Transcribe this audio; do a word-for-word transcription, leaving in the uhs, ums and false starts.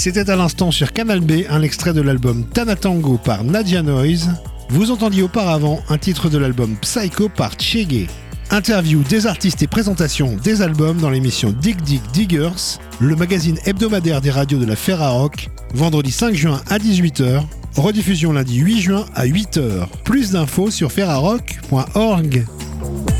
C'était à l'instant sur Canal B un extrait de l'album Tanatango par Nadia Noise. Vous entendiez auparavant un titre de l'album Psycho par Tchégué. Interview des artistes et présentation des albums dans l'émission Dig Dig Diggers, le magazine hebdomadaire des radios de la Ferrarock, vendredi cinq juin à dix-huit heures, rediffusion lundi huit juin à huit heures. Plus d'infos sur ferrarock point org.